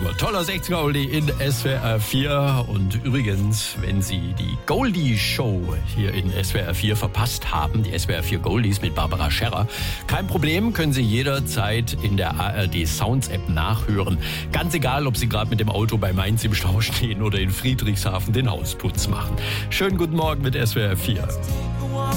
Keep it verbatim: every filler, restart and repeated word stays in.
Uhr. Toller sechziger Oldie in S W R vier. Und übrigens, wenn Sie die Goldie-Show hier in S W R vier verpasst haben, die S W R vier Goldies mit Barbara Scherrer, kein Problem, können Sie jederzeit in der A R D Sounds App nachhören. Ganz egal, ob Sie gerade mit dem Auto bei Mainz im Stau stehen oder in Friedrichshafen den Hausputz machen. Schönen guten Morgen mit S W R vier.